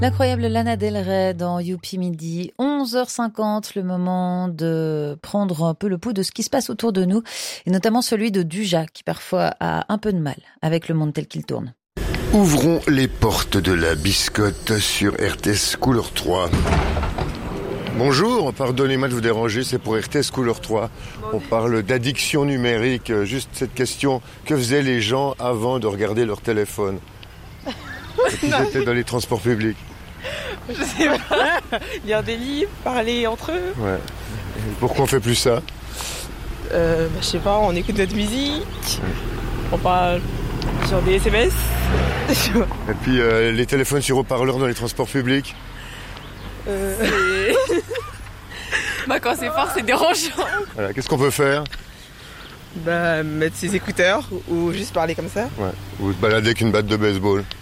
L'incroyable Lana Del Rey dans Youpi Midi, 11h50, le moment de prendre un peu le pouls de ce qui se passe autour de nous, et notamment celui de Duja, qui parfois a un peu de mal avec le monde tel qu'il tourne. Ouvrons les portes de la biscotte sur RTS Couleur 3. Bonjour, pardonnez-moi de vous déranger, c'est pour RTS Couleur 3. On parle d'addiction numérique, juste cette question, que faisaient les gens avant de regarder leur téléphone quand ils étaient dans les transports publics? Je sais pas, lire des livres, parler entre eux. Ouais. Et pourquoi on fait plus ça? Je sais pas, on écoute notre musique, on parle sur des SMS. Et puis les téléphones sur haut-parleurs dans les transports publics? Quand c'est fort, c'est dérangeant. Voilà. Qu'est-ce qu'on peut faire? Mettre ses écouteurs ou juste parler comme ça. Ouais. Ou se balader avec une batte de baseball.